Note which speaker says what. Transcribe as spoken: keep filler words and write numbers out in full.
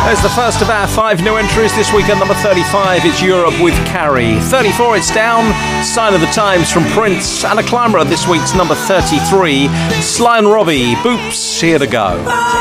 Speaker 1: There's the first of our five new entries this week. At number thirty-five, it's Europe with Carrie. thirty-four, it's Down, Sign of the Times from Prince. And a climber at this week's number thirty-three, Sly and Robbie, Boops, Here to Go.